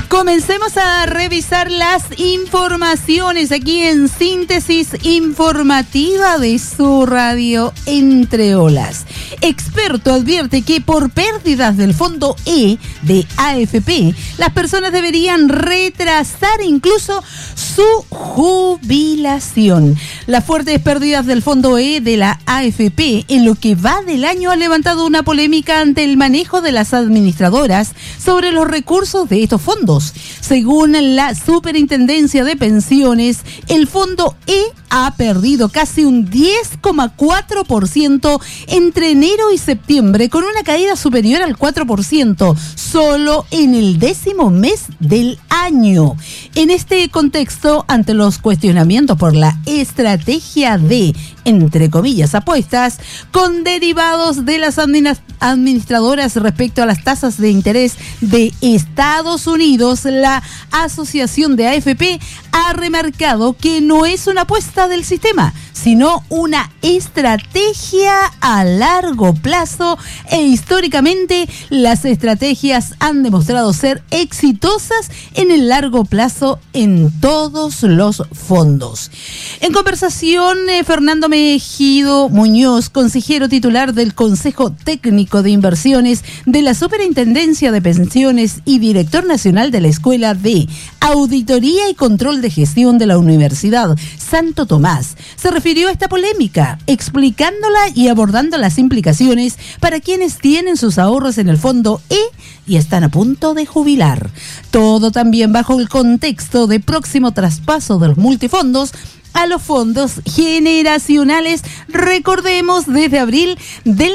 Comencemos a revisar las informaciones aquí en Síntesis Informativa de su radio Entre Olas. Experto advierte que por pérdidas del Fondo E de AFP, las personas deberían retrasar incluso su jubilación. Las fuertes pérdidas del Fondo E de la AFP en lo que va del año han levantado una polémica ante el manejo de las administradoras sobre los recursos de estos fondos. Según la Superintendencia de Pensiones, el Fondo E ha perdido casi un 10,4% entre enero y septiembre, con una caída superior al 4% solo en el 10º mes del año. En este contexto, ante los cuestionamientos por la estrategia de, entre comillas, apuestas con derivados de las administradoras respecto a las tasas de interés de Estados Unidos, la Asociación de AFP ha remarcado que no es una apuesta del sistema, sino una estrategia a largo plazo, e históricamente las estrategias han demostrado ser exitosas en el largo plazo en todos los fondos. En conversación, Fernando Mejido Muñoz, consejero titular del Consejo Técnico de Inversiones de la Superintendencia de Pensiones y director nacional de la Escuela de Auditoría y Control de Gestión de la Universidad Santo Tomás, se refirió a esta polémica, explicándola y abordando las implicaciones para quienes tienen sus ahorros en el Fondo E y están a punto de jubilar. Todo también bajo el contexto de próximo traspaso de los multifondos a los fondos generacionales, recordemos, desde abril del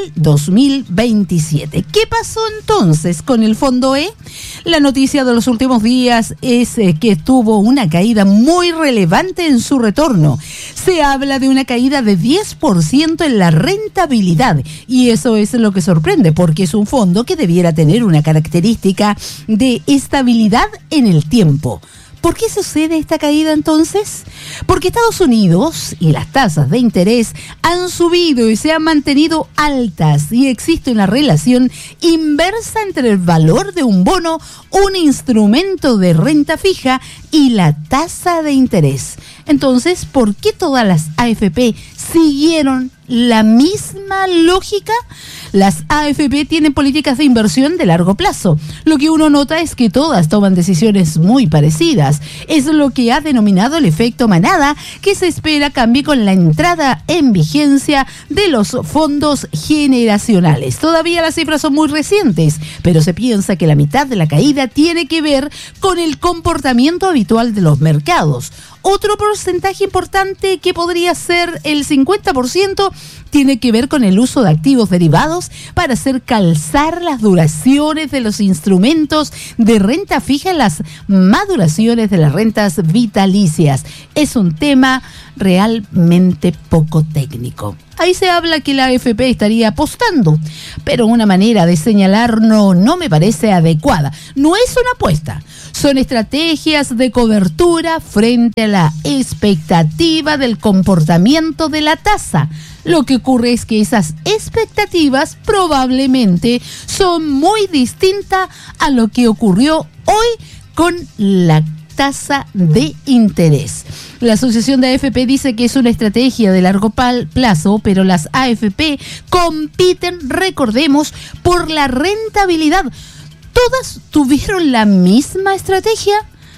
2027. ¿Qué pasó entonces con el Fondo E? La noticia de los últimos días es que tuvo una caída muy relevante en su retorno. Se habla de una caída de 10% en la rentabilidad, y eso es lo que sorprende, porque es un fondo que debiera tener una característica de estabilidad en el tiempo. ¿Por qué sucede esta caída entonces? Porque Estados Unidos y las tasas de interés han subido y se han mantenido altas, y existe una relación inversa entre el valor de un bono, un instrumento de renta fija, y la tasa de interés. Entonces, ¿por qué todas las AFP siguieron la misma lógica? Las AFP tienen políticas de inversión de largo plazo. Lo que uno nota es que todas toman decisiones muy parecidas. Es lo que ha denominado el efecto manada, que se espera cambie con la entrada en vigencia de los fondos generacionales. Todavía las cifras son muy recientes, pero se piensa que la mitad de la caída tiene que ver con el comportamiento habitual de los mercados. Otro porcentaje importante, que podría ser el 50%, tiene que ver con el uso de activos derivados para hacer calzar las duraciones de los instrumentos de renta fija en las maduraciones de las rentas vitalicias. Es un tema realmente poco técnico. Ahí se habla que la AFP estaría apostando, pero una manera de señalar no me parece adecuada. No es una apuesta, son estrategias de cobertura frente a la expectativa del comportamiento de la tasa. Lo que ocurre es que esas expectativas probablemente son muy distintas a lo que ocurrió hoy con la tasa de interés. La Asociación de AFP dice que es una estrategia de largo plazo, pero las AFP compiten, recordemos, por la rentabilidad. ¿Todas tuvieron la misma estrategia?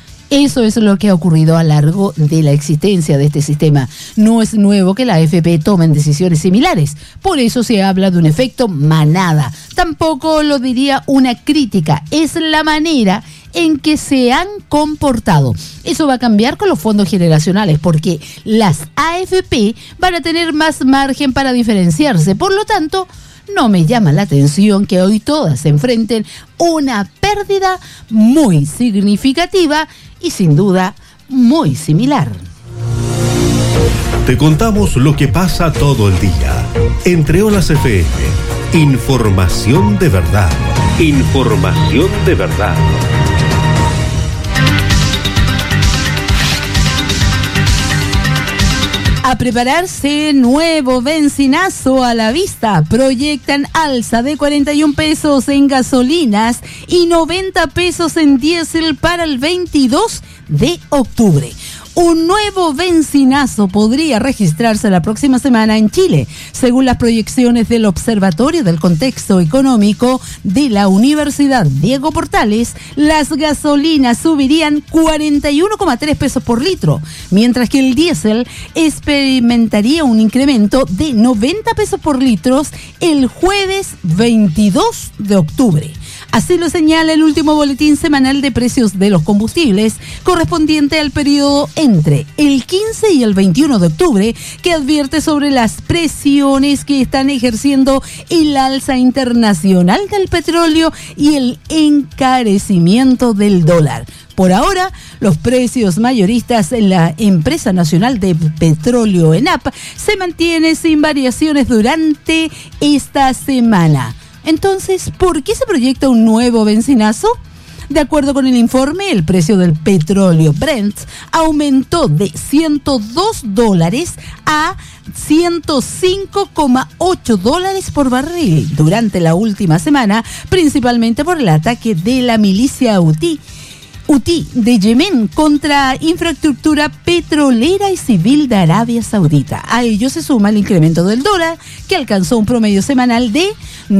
Eso es lo que ha ocurrido a lo largo de la existencia de este sistema. No es nuevo que la AFP tomen decisiones similares. Por eso se habla de un efecto manada. Tampoco lo diría una crítica. Es la manera en que se han comportado. Eso va a cambiar con los fondos generacionales, porque las AFP van a tener más margen para diferenciarse. Por lo tanto, no me llama la atención que hoy todas se enfrenten una pérdida muy significativa y sin duda muy similar. Te contamos lo que pasa todo el día. Entre Olas FM, información de verdad. Información de verdad. A prepararse, nuevo benzinazo a la vista. Proyectan alza de 41 pesos en gasolinas y 90 pesos en diésel para el 22 de octubre. Un nuevo benzinazo podría registrarse la próxima semana en Chile, según las proyecciones del Observatorio del Contexto Económico de la Universidad Diego Portales. Las gasolinas subirían 41,3 pesos por litro, mientras que el diésel experimentaría un incremento de 90 pesos por litro el jueves 22 de octubre. Así lo señala el último boletín semanal de precios de los combustibles, correspondiente al periodo entre el 15 y el 21 de octubre, que advierte sobre las presiones que están ejerciendo el alza internacional del petróleo y el encarecimiento del dólar. Por ahora, los precios mayoristas en la Empresa Nacional de Petróleo, ENAP, se mantienen sin variaciones durante esta semana. Entonces, ¿por qué se proyecta un nuevo benzinazo? De acuerdo con el informe, el precio del petróleo Brent aumentó de $102 a $105,8 por barril durante la última semana, principalmente por el ataque de la milicia Houthi de Yemen contra infraestructura petrolera y civil de Arabia Saudita. A ello se suma el incremento del dólar, que alcanzó un promedio semanal de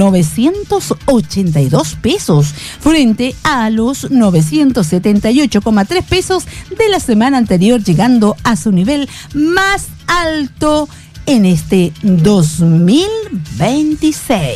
982 pesos frente a los 978,3 pesos de la semana anterior, llegando a su nivel más alto en este 2026.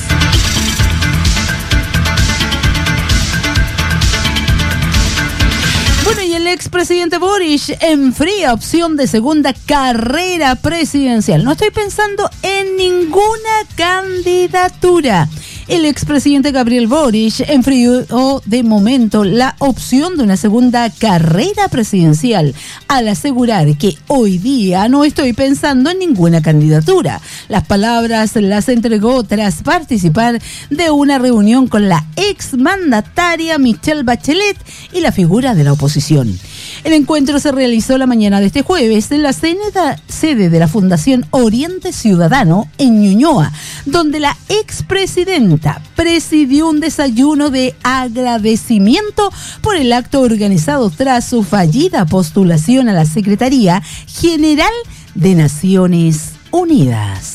Bueno, y el expresidente Boric enfría opción de segunda carrera presidencial. No estoy pensando en ninguna candidatura. El expresidente Gabriel Boric enfrió de momento la opción de una segunda carrera presidencial al asegurar que hoy día no estoy pensando en ninguna candidatura. Las palabras las entregó tras participar de una reunión con la exmandataria Michelle Bachelet y la figura de la oposición. El encuentro se realizó la mañana de este jueves en la sede de la Fundación Oriente Ciudadano en Ñuñoa, donde la expresidenta presidió un desayuno de agradecimiento por el acto organizado tras su fallida postulación a la Secretaría General de Naciones Unidas.